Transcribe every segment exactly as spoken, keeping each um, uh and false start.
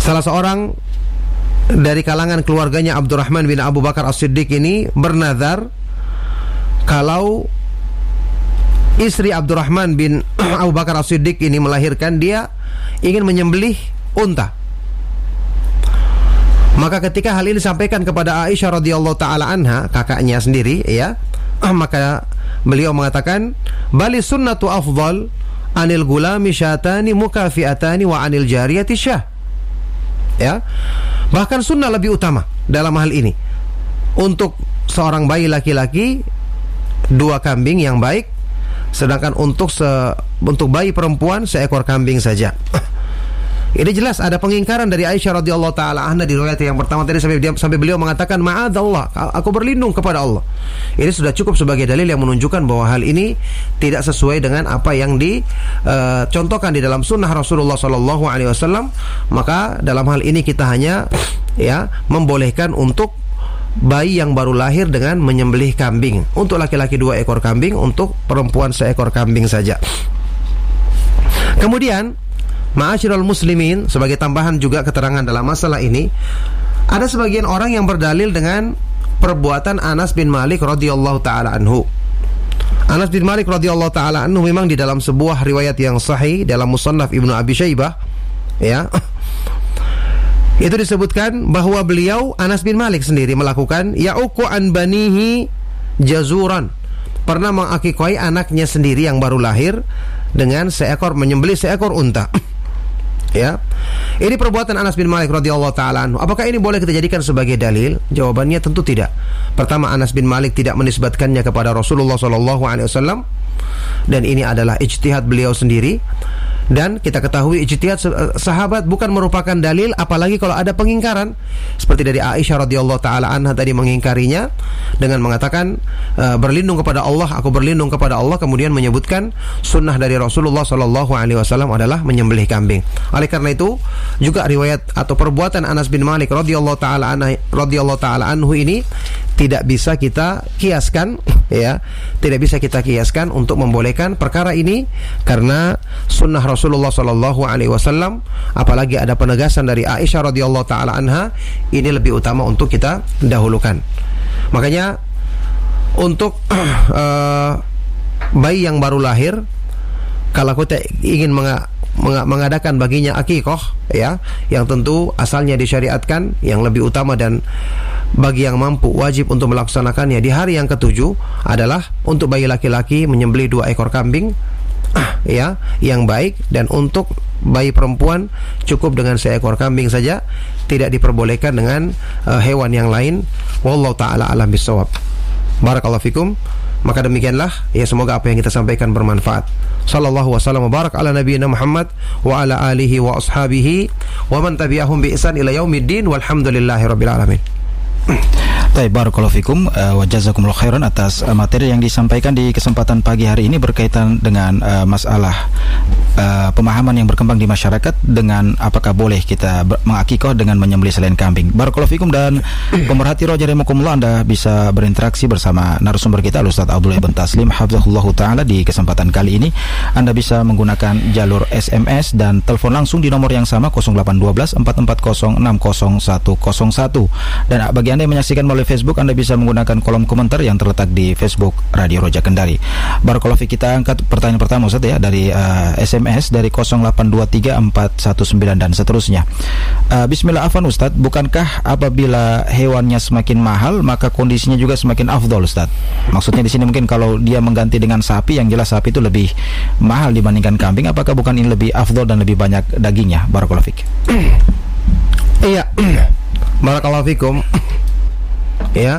salah seorang dari kalangan keluarganya Abdurrahman bin Abu Bakar As-Siddiq ini bernazar kalau istri Abdurrahman bin Abu Bakar As-Siddiq ini melahirkan, dia ingin menyembelih unta. Maka ketika hal ini disampaikan kepada Aisyah radhiyallahu taala anha, kakaknya sendiri, ya, maka beliau mengatakan, bali sunnatu afdal anil gulami syatani mukafiatani wa anil jariyati syah. Ya, bahkan sunnah lebih utama dalam hal ini. Untuk seorang bayi laki-laki dua kambing yang baik, sedangkan untuk se untuk bayi perempuan seekor kambing saja. Ini jelas ada pengingkaran dari Aisyah radhiyallahu taala anha di riwayat yang pertama tadi, sampai dia, sampai beliau mengatakan ma'adzallah, aku berlindung kepada Allah. Ini sudah cukup sebagai dalil yang menunjukkan bahwa hal ini tidak sesuai dengan apa yang dicontohkan uh, di dalam sunnah Rasulullah sallallahu alaihi wasallam. Maka dalam hal ini kita hanya ya membolehkan untuk bayi yang baru lahir dengan menyembelih kambing. Untuk laki-laki dua ekor kambing, untuk perempuan seekor kambing saja. Kemudian ma'asyiral muslimin, sebagai tambahan juga keterangan dalam masalah ini, ada sebagian orang yang berdalil dengan perbuatan Anas bin Malik radhiyallahu taala anhu. Anas bin Malik radhiyallahu taala anhu memang di dalam sebuah riwayat yang sahih dalam Musannaf Ibnu Abi Syaibah, ya, itu disebutkan bahwa beliau, Anas bin Malik sendiri, melakukan ya'uqu an banihi jazuran, pernah mengakikoi anaknya sendiri yang baru lahir dengan seekor, menyembelih seekor unta. Ya, ini perbuatan Anas bin Malik radhiyallahu taala anhu. Apakah ini boleh kita jadikan sebagai dalil? Jawabannya tentu tidak. Pertama, Anas bin Malik tidak menisbatkannya kepada Rasulullah sallallahu alaihi wasallam, dan ini adalah ijtihad beliau sendiri. Dan kita ketahui ijtihad sahabat bukan merupakan dalil, apalagi kalau ada pengingkaran. Seperti dari Aisyah radhiyallahu taala anha tadi mengingkarinya dengan mengatakan e, berlindung kepada Allah, aku berlindung kepada Allah, kemudian menyebutkan sunnah dari Rasulullah sallallahu alaihi wasallam adalah menyembelih kambing. Oleh karena itu, juga riwayat atau perbuatan Anas bin Malik radhiyallahu taala anhu radhiyallahu taala anhu ini tidak bisa kita kiaskan, ya, tidak bisa kita kiaskan untuk membolehkan perkara ini, karena sunnah Rasulullah sallallahu alaihi wasallam, apalagi ada penegasan dari Aisyah radhiyallahu taala anha, ini lebih utama untuk kita dahulukan. Makanya untuk uh, bayi yang baru lahir, kalau kita ingin menga mengadakan baginya akikoh, ya, yang tentu asalnya disyariatkan, yang lebih utama dan bagi yang mampu wajib untuk melaksanakannya di hari yang ketujuh adalah untuk bayi laki-laki menyembelih dua ekor kambing, ya, yang baik, dan untuk bayi perempuan cukup dengan seekor kambing saja, tidak diperbolehkan dengan uh, hewan yang lain. Wallahu taala alam bisawab. Barakallahu fikum. Maka demikianlah, ya, semoga apa yang kita sampaikan bermanfaat. Sallallahu wasallam wa barak ala nabiyyina Muhammad wa ala alihi wa ashabihi wa man tabi'ahum bi ihsan ila yaumiddin walhamdulillahi rabbil alamin. Baik, barakallahu fikum uh, wa jazakumullahu khairan atas uh, materi yang disampaikan di kesempatan pagi hari ini berkaitan dengan uh, masalah uh, pemahaman yang berkembang di masyarakat dengan apakah boleh kita mengakikah dengan menyembelih selain kambing. Barakallahu fikum, dan pemerhati roja rahimakumullah, Anda bisa berinteraksi bersama narasumber kita Ustaz Abdullah bin Taslim hafizahullah taala di kesempatan kali ini. Anda bisa menggunakan jalur S M S dan telepon langsung di nomor yang sama nol delapan satu dua empat empat nol enam nol satu nol satu, dan bagi Anda yang menyaksikan melalui Facebook, Anda bisa menggunakan kolom komentar yang terletak di Facebook Radio Roja Kendari. Barakallahu fi, kita angkat pertanyaan pertama Ustaz, ya, dari uh, S M S dari nol delapan dua tiga empat satu sembilan dan seterusnya. uh, Bismillah, afwan Ustaz, bukankah apabila hewannya semakin mahal maka kondisinya juga semakin afdol Ustaz? Maksudnya di sini mungkin kalau dia mengganti dengan sapi, yang jelas sapi itu lebih mahal dibandingkan kambing, apakah bukan ini lebih afdol dan lebih banyak dagingnya? Barakallahu fik. Iya. Barakallahu fikum. Ya,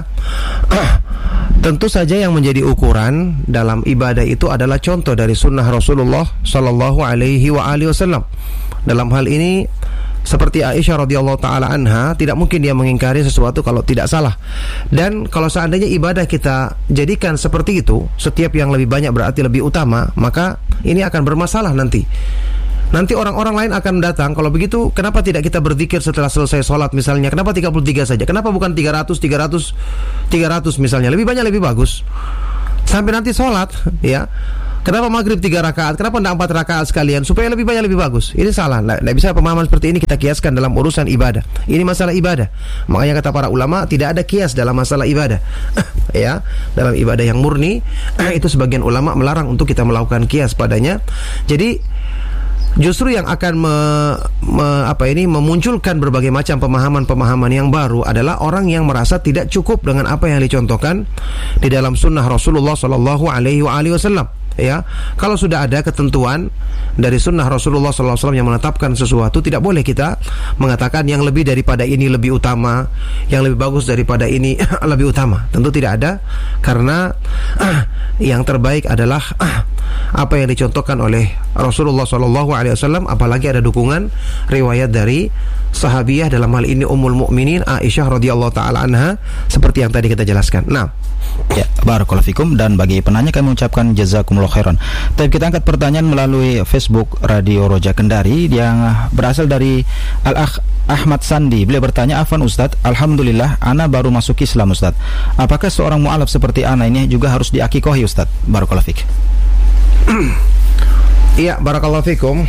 tentu saja yang menjadi ukuran dalam ibadah itu adalah contoh dari sunnah Rasulullah Sallallahu Alaihi wa alihi Wasallam. Dalam hal ini, seperti Aisyah radhiyallahu taala anha, tidak mungkin dia mengingkari sesuatu kalau tidak salah. Dan kalau seandainya ibadah kita jadikan seperti itu, setiap yang lebih banyak berarti lebih utama, maka ini akan bermasalah nanti. Nanti orang-orang lain akan datang. Kalau begitu, kenapa tidak kita berzikir setelah selesai sholat misalnya? Kenapa tiga puluh tiga saja? Kenapa bukan tiga ratus, tiga ratus, tiga ratus misalnya? Lebih banyak, lebih bagus. Sampai nanti sholat, ya, Kenapa maghrib tiga rakaat? Kenapa tidak empat rakaat sekalian? Supaya lebih banyak lebih bagus. Ini salah. Tidak bisa pemahaman seperti ini kita kiaskan dalam urusan ibadah. Ini masalah ibadah. Makanya kata para ulama tidak ada kias dalam masalah ibadah. Ya, dalam ibadah yang murni itu sebagian ulama melarang untuk kita melakukan kias padanya. Jadi justru yang akan me, me, apa ini memunculkan berbagai macam pemahaman-pemahaman yang baru adalah orang yang merasa tidak cukup dengan apa yang dicontohkan di dalam sunnah Rasulullah Sallallahu Alaihi Wasallam. Ya, kalau sudah ada ketentuan dari sunnah Rasulullah Sallallahu Alaihi Wasallam yang menetapkan sesuatu, tidak boleh kita mengatakan yang lebih daripada ini lebih utama, yang lebih bagus daripada ini lebih utama. Tentu tidak ada, karena ah, yang terbaik adalah ah, apa yang dicontohkan oleh Rasulullah Sallallahu Alaihi Wasallam, apalagi ada dukungan riwayat dari sahabiyah, dalam hal ini Ummul Mukminin Aisyah radhiyallahu taala anha, seperti yang tadi kita jelaskan. Nah, ya, barakallahu fikum. Dan bagi penanya kami mengucapkan jazakumullah khairan. Tapi kita angkat pertanyaan melalui Facebook Radio Roja Kendari yang berasal dari Al-Akh Ahmad Sandi. Beliau bertanya, "Afan Ustaz, alhamdulillah ana baru masuk Islam Ustaz. Apakah seorang mu'alaf seperti ana ini juga harus diakikohi Ustaz?" Barakallahu fik. Iya, barakallahu fikum.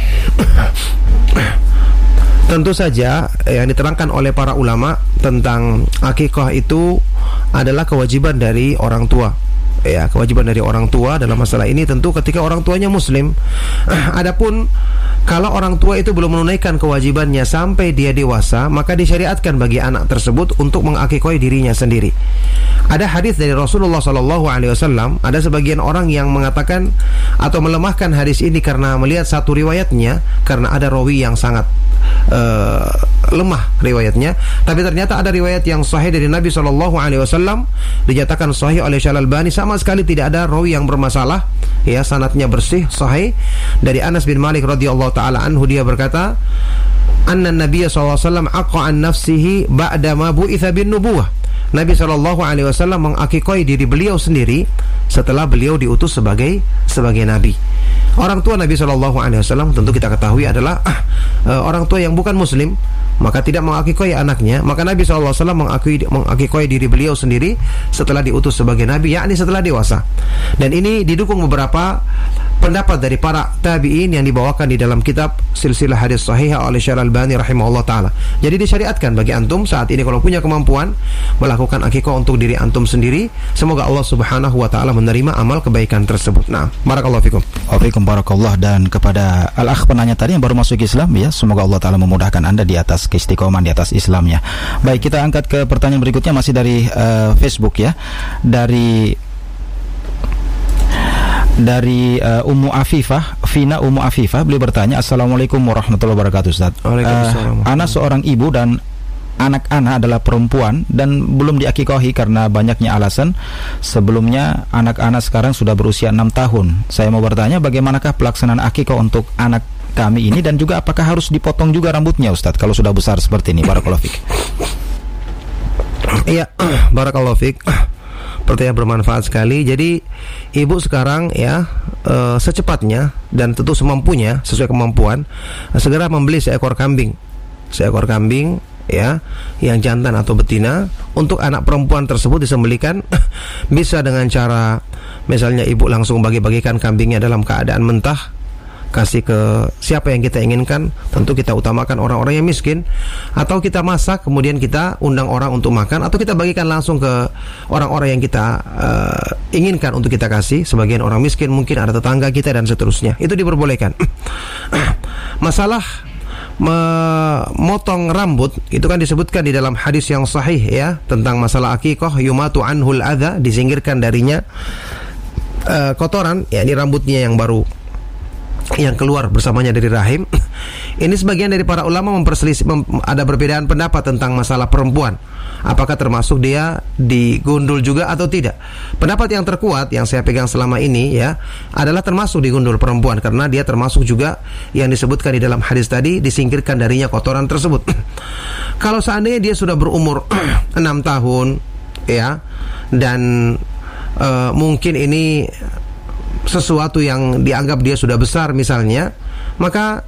Tentu saja yang diterangkan oleh para ulama tentang akikah itu adalah kewajiban dari orang tua. Ya, kewajiban dari orang tua dalam masalah ini tentu ketika orang tuanya muslim. Adapun kalau orang tua itu belum menunaikan kewajibannya sampai dia dewasa, maka disyariatkan bagi anak tersebut untuk mengakikoi dirinya sendiri. Ada hadis dari Rasulullah Sallallahu Alaihi Wasallam. Ada sebagian orang yang mengatakan atau melemahkan hadis ini karena melihat satu riwayatnya, karena ada rawi yang sangat uh, lemah riwayatnya. Tapi ternyata ada riwayat yang sahih dari Nabi Sallallahu Alaihi Wasallam, dinyatakan sahih oleh Syekh Al-Albani, sama sekali tidak ada rawi yang bermasalah. Ya, sanadnya bersih, sahih. Dari Anas bin Malik radhiyallahu taala anhu, dia berkata, "Anna Nabiy sallallahu alaihi wasallam aqqa an nafsihi ba'da ma bu'itsa bin nubuwah." Nabi sallallahu alaihi wasallam mengakikoi diri beliau sendiri setelah beliau diutus sebagai sebagai nabi. Orang tua Nabi sallallahu alaihi wasallam tentu kita ketahui adalah ah, uh, orang tua yang bukan muslim, maka tidak mengakikoi anaknya. Maka Nabi sallallahu alaihi wasallam mengakikoi, mengakikoi diri beliau sendiri setelah diutus sebagai nabi, yakni setelah dewasa. Dan ini didukung beberapa pendapat dari para tabi'in yang dibawakan di dalam kitab Silsilah Hadis Sahihah oleh Syekh Al-Albani rahimahullah taala. Jadi disyariatkan bagi antum saat ini kalau punya kemampuan melakukan akikah untuk diri antum sendiri. Semoga Allah Subhanahu wa taala menerima amal kebaikan tersebut. Nah, barakallahu fikum. Waalaikumsalam barakallah. Dan kepada al-akh penanya tadi yang baru masuk Islam, ya, semoga Allah taala memudahkan Anda di atas keistiqomahan, di atas Islamnya. Baik, kita angkat ke pertanyaan berikutnya, masih dari uh, Facebook, ya. Dari Dari uh, Ummu Afifah, Vina Ummu Afifah, beliau bertanya, "Assalamualaikum warahmatullahi wabarakatuh Ustaz. Uh, ana seorang ibu dan anak-anak adalah perempuan dan belum diakikohi karena banyaknya alasan. Sebelumnya anak-anak sekarang sudah berusia enam tahun. Saya mau bertanya, bagaimanakah pelaksanaan akikah untuk anak kami ini, dan juga apakah harus dipotong juga rambutnya Ustaz kalau sudah besar seperti ini?" Barakallahu fik. Iya, barakallahu fik. Pertanyaan bermanfaat sekali. Jadi ibu sekarang, ya, e, secepatnya dan tentu semampunya, sesuai kemampuan, segera membeli seekor kambing, seekor kambing, ya, yang jantan atau betina. Untuk anak perempuan tersebut disembelikan bisa dengan cara, misalnya ibu langsung bagi-bagikan kambingnya dalam keadaan mentah, kasih ke siapa yang kita inginkan. Tentu kita utamakan orang-orang yang miskin. Atau kita masak kemudian kita undang orang untuk makan, atau kita bagikan langsung ke orang-orang yang kita uh, inginkan untuk kita kasih. Sebagian orang miskin, mungkin ada tetangga kita dan seterusnya. Itu diperbolehkan. Masalah memotong rambut itu kan disebutkan di dalam hadis yang sahih, ya, tentang masalah akikah, yumatu anhul adza, disingkirkan darinya uh, kotoran, yakni rambutnya yang baru yang keluar bersamanya dari rahim. Ini sebagian dari para ulama memperselisih, mem, ada perbedaan pendapat tentang masalah perempuan, apakah termasuk dia digundul juga atau tidak. Pendapat yang terkuat yang saya pegang selama ini, ya, adalah termasuk digundul perempuan, karena dia termasuk juga yang disebutkan di dalam hadis tadi, disingkirkan darinya kotoran tersebut. Kalau seandainya dia sudah berumur enam tahun, ya, dan uh, mungkin ini sesuatu yang dianggap dia sudah besar misalnya, maka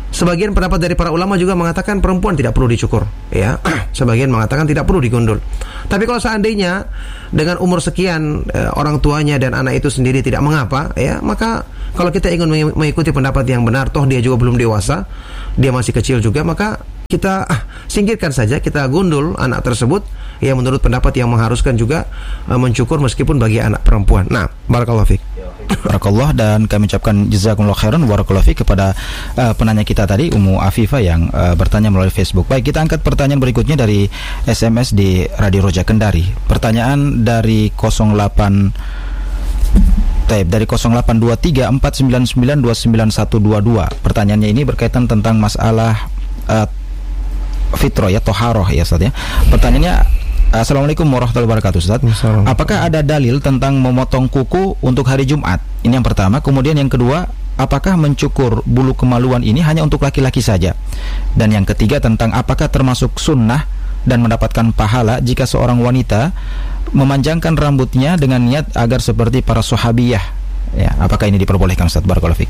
sebagian pendapat dari para ulama juga mengatakan perempuan tidak perlu dicukur, ya. Sebagian mengatakan tidak perlu digundul. Tapi kalau seandainya dengan umur sekian eh, orang tuanya dan anak itu sendiri tidak mengapa, ya, maka kalau kita ingin mengikuti pendapat yang benar, toh dia juga belum dewasa, dia masih kecil juga, maka kita ah, singkirkan saja, kita gundul anak tersebut, ya, menurut pendapat yang mengharuskan juga uh, mencukur meskipun bagi anak perempuan. Nah, barakallahu fiik. Barakallah, dan kami ucapkan jazakumullah khairan barakallahu fiik kepada uh, penanya kita tadi, Ummu Afifah, yang uh, bertanya melalui Facebook. Baik, kita angkat pertanyaan berikutnya dari S M S di Radio Roja Kendari. Pertanyaan dari nol delapan Taib dari nol delapan dua tiga empat sembilan sembilan dua sembilan satu dua dua. Pertanyaannya ini berkaitan tentang masalah uh, fitrah, ya, toharoh, ya, Ustaz, ya. Pertanyaannya, Assalamualaikum warahmatullahi wabarakatuh, Ustaz. Apakah ada dalil tentang memotong kuku untuk hari Jumat? Ini yang pertama. Kemudian yang kedua, apakah mencukur bulu kemaluan ini hanya untuk laki-laki saja? Dan yang ketiga, tentang apakah termasuk sunnah dan mendapatkan pahala jika seorang wanita memanjangkan rambutnya dengan niat agar seperti para sahabiyah? Ya, apakah ini diperbolehkan, Ustaz? Barakallahu fiik.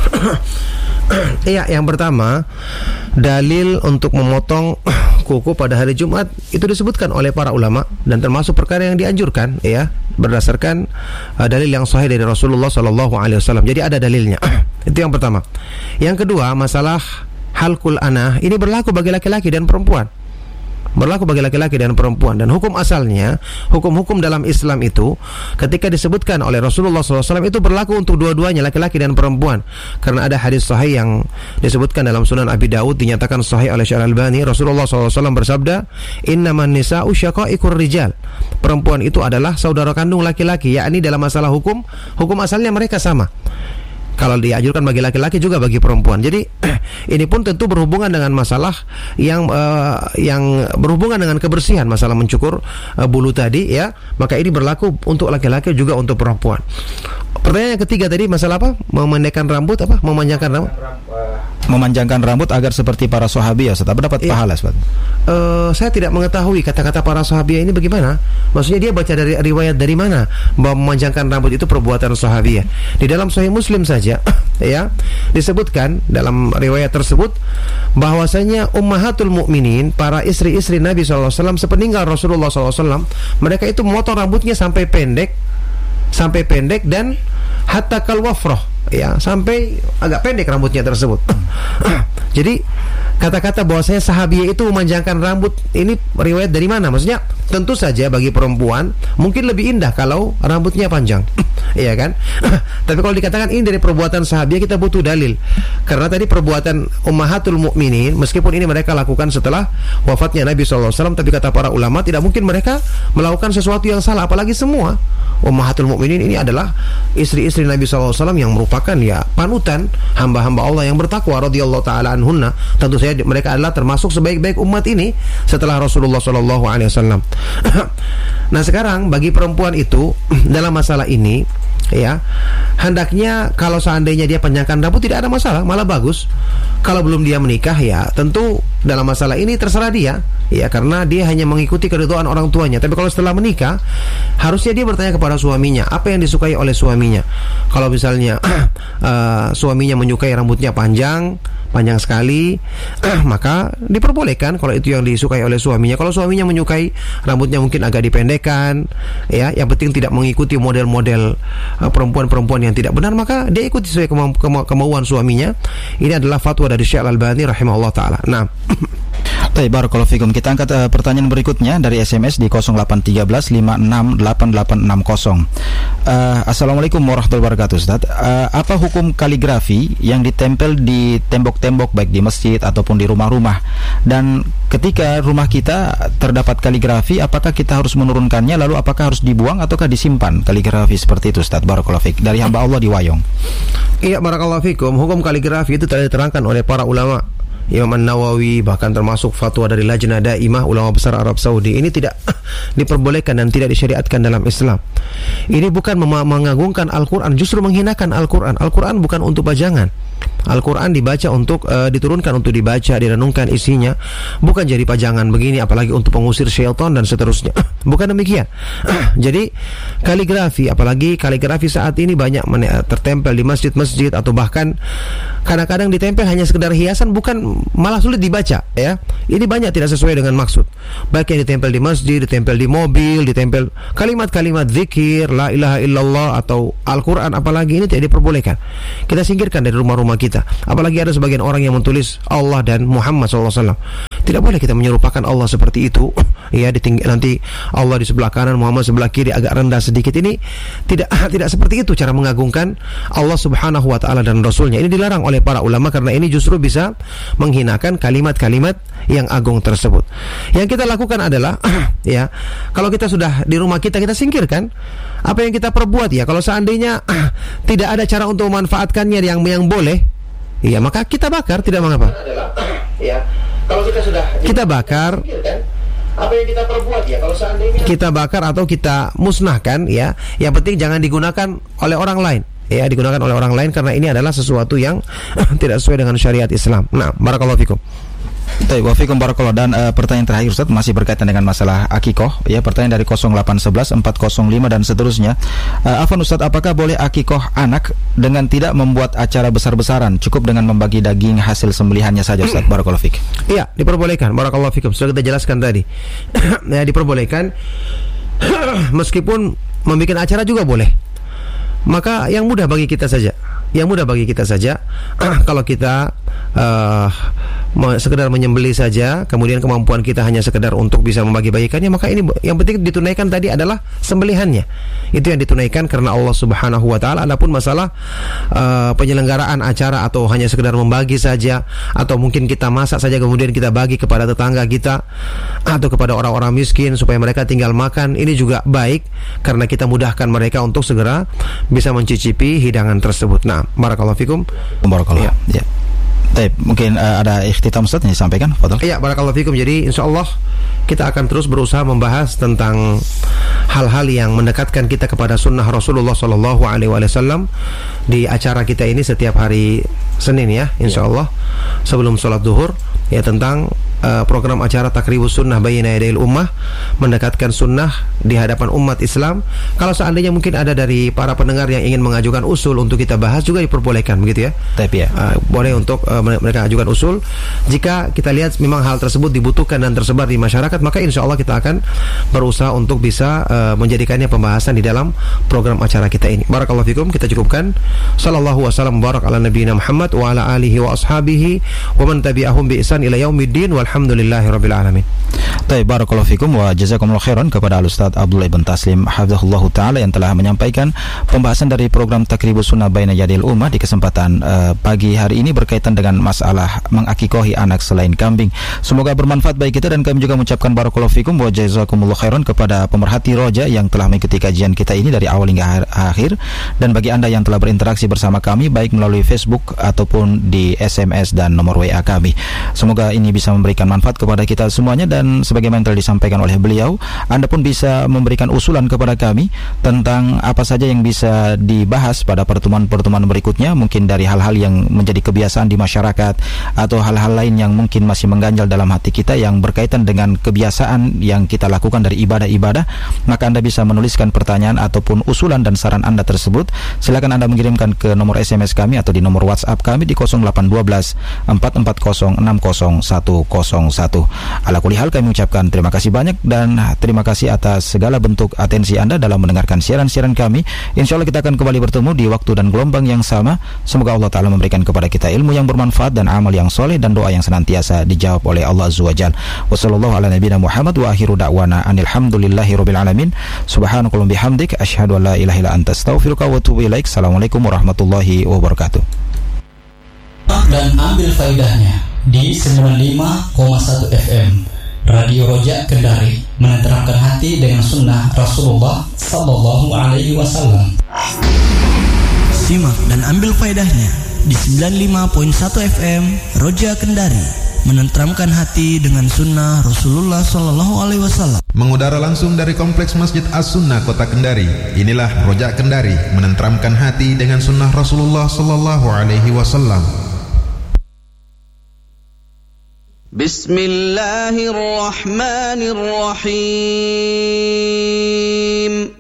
Iya, yang pertama, dalil untuk memotong kuku pada hari Jumat itu disebutkan oleh para ulama dan termasuk perkara yang dianjurkan, ya, berdasarkan uh, dalil yang sahih dari Rasulullah sallallahu alaihi wasallam. Jadi ada dalilnya. Itu yang pertama. Yang kedua, masalah halqul anah ini berlaku bagi laki-laki dan perempuan. Berlaku bagi laki-laki dan perempuan. Dan hukum asalnya, hukum-hukum dalam Islam itu ketika disebutkan oleh Rasulullah shallallahu alaihi wasallam itu berlaku untuk dua-duanya, laki-laki dan perempuan. Karena ada hadis sahih yang disebutkan dalam Sunan Abi Dawud, dinyatakan sahih oleh Syekh Al-Albani. Rasulullah shallallahu alaihi wasallam bersabda, innaman nisa'u syaqaiqur rijal. Perempuan itu adalah saudara kandung laki-laki, yakni dalam masalah hukum, hukum asalnya mereka sama. Kalau dianjurkan bagi laki-laki juga bagi perempuan. Jadi ini pun tentu berhubungan dengan masalah yang uh, yang berhubungan dengan kebersihan, masalah mencukur uh, bulu tadi, ya. Maka ini berlaku untuk laki-laki juga untuk perempuan. Pertanyaan yang ketiga tadi masalah apa? Memendekkan rambut apa? Memanjangkan rambut? Memanjangkan rambut agar seperti para sahabiah, Ustaz. Dapat ya. Pahala, Ustaz. Uh, saya tidak mengetahui kata-kata para sahabiah ini bagaimana. Maksudnya dia baca dari riwayat dari mana bahwa memanjangkan rambut itu perbuatan sahabiah. Di dalam Sahih Muslim saja, ya, disebutkan dalam riwayat tersebut bahwasanya ummahatul mukminin, para istri-istri Nabi shallallahu alaihi wasallam sepeninggal Rasulullah shallallahu alaihi wasallam, mereka itu memotong rambutnya sampai pendek, sampai pendek dan hatta kal wafrah, ya, sampai agak pendek rambutnya tersebut. Jadi kata-kata bahwasanya sahabiah itu memanjangkan rambut ini riwayat dari mana? Maksudnya tentu saja bagi perempuan mungkin lebih indah kalau rambutnya panjang. Iya kan? Tapi kalau dikatakan ini dari perbuatan sahabiah, kita butuh dalil. Karena tadi perbuatan ummahatul mukminin, meskipun ini mereka lakukan setelah wafatnya Nabi shallallahu alaihi wasallam, tapi kata para ulama tidak mungkin mereka melakukan sesuatu yang salah. Apalagi semua ummahatul mukminin ini adalah istri-istri Nabi shallallahu alaihi wasallam yang merupakan, ya, panutan hamba-hamba Allah yang bertakwa radhiyallahu taala anhunna. Tentu saja mereka adalah termasuk sebaik-baik umat ini setelah Rasulullah shallallahu alaihi wasallam. Nah, sekarang bagi perempuan itu dalam masalah ini, ya, hendaknya kalau seandainya dia panjangkan rambut tidak ada masalah, malah bagus. Kalau belum dia menikah, ya, tentu dalam masalah ini terserah dia, ya, karena dia hanya mengikuti keridhaan orang tuanya. Tapi kalau setelah menikah, harusnya dia bertanya kepada suaminya apa yang disukai oleh suaminya. Kalau misalnya uh, suaminya menyukai rambutnya panjang, panjang sekali, maka diperbolehkan kalau itu yang disukai oleh suaminya. Kalau suaminya menyukai rambutnya mungkin agak dipendekkan, ya, yang penting tidak mengikuti model-model uh, perempuan-perempuan yang tidak benar, maka dia ikuti sesuai kema- kema- kemauan suaminya. Ini adalah fatwa dari Syekh Al-Albani rahimahullah taala. Nah, Baik, barakallahu fikum. Kita angkat uh, pertanyaan berikutnya dari S M S di nol delapan satu tiga lima enam delapan delapan enam nol. Uh, Assalamualaikum warahmatullahi wabarakatuh, Ustaz. Uh, apa hukum kaligrafi yang ditempel di tembok-tembok baik di masjid ataupun di rumah-rumah? Dan ketika rumah kita terdapat kaligrafi, apakah kita harus menurunkannya, lalu apakah harus dibuang ataukah disimpan kaligrafi seperti itu, Ustaz? Barakallahu fik. Dari hamba Allah di Wayong. Iya, barakallahu fikum. Hukum kaligrafi itu telah diterangkan oleh para ulama, Imam An-Nawawi, bahkan termasuk fatwa dari Lajnah Daimah ulama besar Arab Saudi. Ini tidak diperbolehkan dan tidak disyariatkan dalam Islam. Ini bukan mengagungkan Al-Quran, justru menghinakan Al-Quran. Al-Quran bukan untuk pajangan. Al-Quran dibaca untuk uh, diturunkan untuk dibaca, direnungkan isinya, bukan jadi pajangan begini, apalagi untuk pengusir syaitan dan seterusnya. Bukan demikian. Jadi kaligrafi, apalagi kaligrafi saat ini banyak tertempel di masjid-masjid, atau bahkan kadang-kadang ditempel hanya sekedar hiasan, bukan, malah sulit dibaca ya. Ini banyak tidak sesuai dengan maksud. Baik yang ditempel di masjid, ditempel di mobil, ditempel kalimat-kalimat zikir, la ilaha illallah atau Al-Quran, apalagi ini tidak diperbolehkan. Kita singkirkan dari rumah-rumah kita. Apalagi ada sebagian orang yang menulis Allah dan Muhammad shallallahu alaihi wasallam. Tidak boleh kita menyerupakan Allah seperti itu. Ya, ditinggi, nanti Allah di sebelah kanan, Muhammad sebelah kiri, agak rendah sedikit. Ini tidak tidak seperti itu cara mengagungkan Allah subhanahu wa ta'ala dan Rasulnya. Ini dilarang oleh para ulama karena ini justru bisa menghinakan kalimat-kalimat yang agung tersebut. Yang kita lakukan adalah ya, kalau kita sudah di rumah kita, kita singkirkan. Apa yang kita perbuat ya, kalau seandainya tidak ada cara untuk memanfaatkannya yang yang boleh, iya, maka kita bakar, tidak mengapa. Ya, kalau kita sudah kita bakar, apa yang kita perbuat ya, kalau seandainya kita bakar atau kita musnahkan ya, yang penting jangan digunakan oleh orang lain. Ya, digunakan oleh orang lain karena ini adalah sesuatu yang tidak sesuai dengan syariat Islam. Nah, barakallahu fikum. Baik, wafikum barakallah. Dan uh, pertanyaan terakhir Ustaz masih berkaitan dengan masalah akikoh ya, pertanyaan dari nol delapan satu satu empat nol lima dan seterusnya. uh, Afwan Ustaz, apakah boleh akikoh anak dengan tidak membuat acara besar-besaran, cukup dengan membagi daging hasil sembelihannya saja Ustaz? Barakallahu fik. Iya, diperbolehkan. Barakallahu fikum. Sudah kita jelaskan tadi. Ya, diperbolehkan. Meskipun membuat acara juga boleh. Maka yang mudah bagi kita saja. Yang mudah bagi kita saja. Kalau kita uh, sekedar menyembelih saja, kemudian kemampuan kita hanya sekedar untuk bisa membagi-bagikannya, maka ini yang penting ditunaikan tadi adalah sembelihannya. Itu yang ditunaikan karena Allah Subhanahu wa taala. Adapun masalah uh, penyelenggaraan acara atau hanya sekedar membagi saja, atau mungkin kita masak saja kemudian kita bagi kepada tetangga kita atau kepada orang-orang miskin supaya mereka tinggal makan, ini juga baik karena kita mudahkan mereka untuk segera bisa mencicipi hidangan tersebut. Nah, barakallahu fikum. Barakallahu. Ya. Ya. Baik, mungkin uh, ada ikhtitam Ustaz yang disampaikan, fadhal. Iya, barakallahu fikum. Jadi insyaallah kita akan terus berusaha membahas tentang hal-hal yang mendekatkan kita kepada sunnah Rasulullah sallallahu alaihi wasallam di acara kita ini setiap hari Senin ya, insyaallah sebelum sholat zuhur ya, tentang uh, program acara Takribus Sunnah Baina Yadayil Ummah, mendekatkan sunnah di hadapan umat Islam. Kalau seandainya mungkin ada dari para pendengar yang ingin mengajukan usul untuk kita bahas, juga diperbolehkan begitu ya. Tapi ya, uh, boleh untuk uh, mereka ajukan usul. Jika kita lihat memang hal tersebut dibutuhkan dan tersebar di masyarakat, maka insya Allah kita akan berusaha untuk bisa uh, menjadikannya pembahasan di dalam program acara kita ini. Barakallahu fikum. Kita cukupkan. Sallallahu wasallam barak ala nabiyina Muhammad wa ala alihi wa ashabihi wa man tabi'ahum bi ihsan ila yaumiddin walhamdulillahi rabbil alamin. Baik, barakallahu fikum wa jazakumullahu khairan kepada Al-Ustaz Abdullah Ibn Taslim hafizahullahu taala yang telah menyampaikan pembahasan dari program Takribus Sunnah Baina Yadayil Ummah di kesempatan uh, pagi hari ini berkaitan dengan masalah mengakikohi anak selain kambing. Semoga bermanfaat bagi kita, dan kami juga mengucapkan barakallahu fikum wa jazakumullahu khairan kepada pemerhati Roja yang telah mengikuti kajian kita ini dari awal hingga akhir, dan bagi Anda yang telah berinteraksi bersama kami baik melalui Facebook ataupun di S M S dan nomor W A kami. Semoga ini bisa memberikan manfaat kepada kita semuanya, dan sebagaimana telah disampaikan oleh beliau, Anda pun bisa memberikan usulan kepada kami tentang apa saja yang bisa dibahas pada pertemuan-pertemuan berikutnya, mungkin dari hal-hal yang menjadi kebiasaan di masyarakat atau hal-hal lain yang mungkin masih mengganjal dalam hati kita yang berkaitan dengan kebiasaan yang kita lakukan dari ibadah-ibadah. Maka Anda bisa menuliskan pertanyaan ataupun usulan dan saran Anda tersebut. Silakan Anda mengirimkan ke nomor S M S kami atau di nomor WhatsApp kami di nol delapan satu dua empat empat nol enam nol satu nol satu. Ala kulli hal, kami ucapkan terima kasih banyak dan terima kasih atas segala bentuk atensi Anda dalam mendengarkan siaran-siaran kami. Insya Allah kita akan kembali bertemu di waktu dan gelombang yang sama. Semoga Allah Ta'ala memberikan kepada kita ilmu yang bermanfaat dan amal yang soleh dan doa yang senantiasa dijawab oleh Allah Azza wa Jal. Wassallallahu ala nabiyina Muhammad wa akhiru da'wana anilhamdulillahi rabbil alamin. Subhanakallahumma bihamdik asyhadu an la ilaha illa anta astaghfiruka wa atubu ilaik. Assalamualaikum warahmatullahi wabarakatuh. Dan ambil faedahnya di sembilan puluh lima koma satu F M Radio Roja Kendari, menerankan hati dengan sunnah Rasulullah Sallallahu Alaihi Wasallam. Simak dan ambil faedahnya di sembilan puluh lima koma satu F M Roja Kendari. menenteramkan hati dengan sunnah Rasulullah Sallallahu Alaihi Wasallam. Mengudara langsung dari Kompleks Masjid As-Sunnah Kota Kendari. Inilah Rojak Kendari, menenteramkan hati dengan sunnah Rasulullah Sallallahu Alaihi Wasallam. Bismillahirrahmanirrahim.